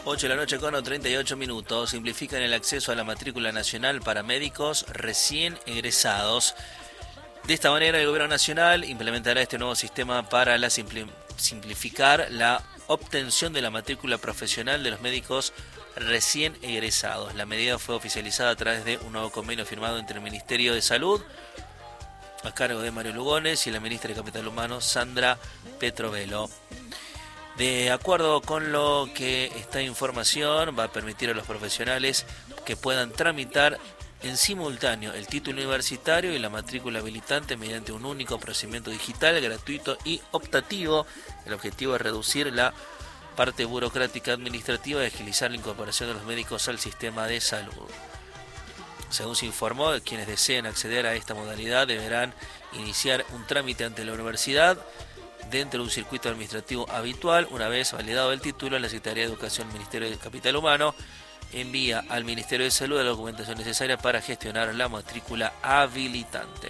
8 de la noche con 38 minutos. Simplifican el acceso a la matrícula nacional para médicos recién egresados. De esta manera, el Gobierno Nacional implementará este nuevo sistema para simplificar la obtención de la matrícula profesional de los médicos recién egresados. La medida fue oficializada a través de un nuevo convenio firmado entre el Ministerio de Salud, a cargo de Mario Lugones, y la ministra de Capital Humano, Sandra Petrovelo. De acuerdo con lo que esta información va a permitir a los profesionales que puedan tramitar en simultáneo el título universitario y la matrícula habilitante mediante un único procedimiento digital, gratuito y optativo. El objetivo es reducir la parte burocrática administrativa y agilizar la incorporación de los médicos al sistema de salud. Según se informó, quienes deseen acceder a esta modalidad deberán iniciar un trámite ante la universidad dentro de un circuito administrativo habitual. Una vez validado el título, la Secretaría de Educación del Ministerio de Capital Humano envía al Ministerio de Salud la documentación necesaria para gestionar la matrícula habilitante.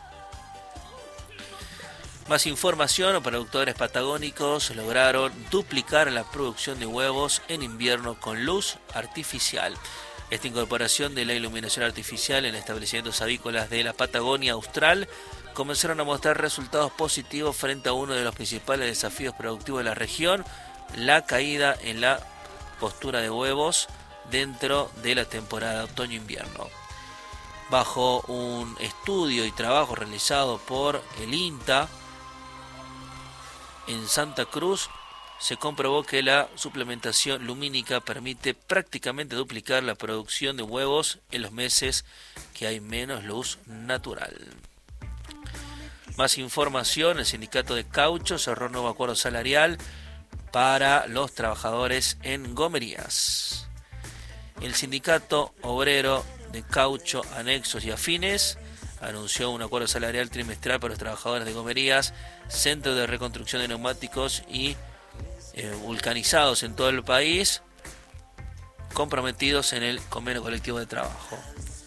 Más información: productores patagónicos lograron duplicar la producción de huevos en invierno con luz artificial. Esta incorporación de la iluminación artificial en establecimientos avícolas de la Patagonia Austral comenzaron a mostrar resultados positivos frente a uno de los principales desafíos productivos de la región: la caída en la postura de huevos dentro de la temporada otoño-invierno. Bajo un estudio y trabajo realizado por el INTA en Santa Cruz, se comprobó que la suplementación lumínica permite prácticamente duplicar la producción de huevos en los meses que hay menos luz natural. Más información: el sindicato de Caucho cerró un nuevo acuerdo salarial para los trabajadores en Gomerías. El sindicato obrero de Caucho, Anexos y Afines anunció un acuerdo salarial trimestral para los trabajadores de Gomerías, centro de reconstrucción de neumáticos y vulcanizados en todo el país, comprometidos en el convenio colectivo de trabajo.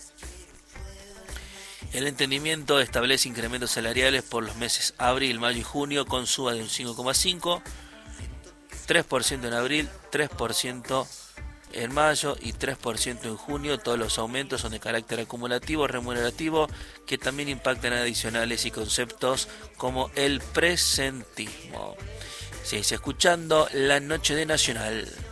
El entendimiento establece incrementos salariales por los meses abril, mayo y junio con suba de un 5,5%, 3% en abril, 3% en mayo y 3% en junio. Todos los aumentos son de carácter acumulativo, remunerativo, que también impactan adicionales y conceptos como el presentismo. Seguís escuchando La Noche de Nacional.